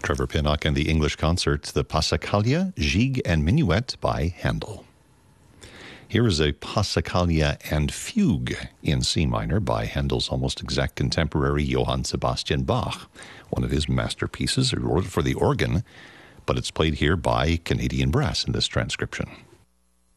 Trevor Pinnock and the English Concert, the Passacaglia, Gigue and Minuet by Handel. Here is a Passacaglia and Fugue in C minor by Handel's almost exact contemporary Johann Sebastian Bach, one of his masterpieces. He wrote it for the organ, but it's played here by Canadian brass in this transcription.